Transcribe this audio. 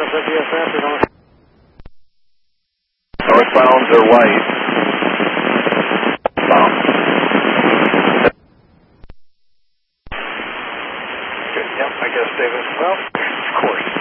WSF, you're going northbound or white. Yep, I guess, David. Well, of course.